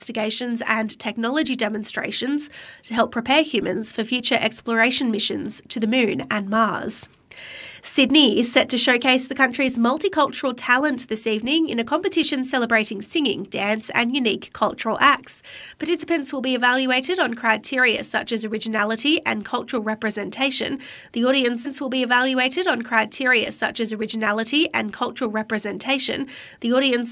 investigations and technology demonstrations to help prepare humans for future exploration missions to the Moon and Mars. Sydney is set to showcase the country's multicultural talent this evening in a competition celebrating singing, dance and unique cultural acts. Participants will be evaluated on criteria such as originality and cultural representation. The audience will be evaluated on criteria such as originality and cultural representation. The audience